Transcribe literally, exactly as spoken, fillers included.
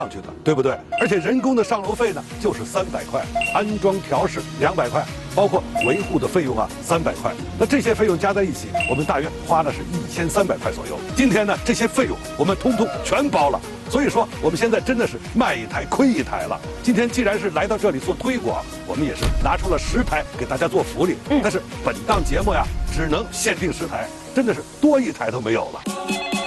上去的，对不对？而且人工的上楼费呢，就是三百块，安装调试两百块，包括维护的费用啊，三百块。那这些费用加在一起，我们大约花了是一千三百块左右。今天呢，这些费用我们通通全包了。所以说，我们现在真的是卖一台亏一台了。今天既然是来到这里做推广，我们也是拿出了十台给大家做福利。嗯、但是本档节目呀，只能限定十台，真的是多一台都没有了。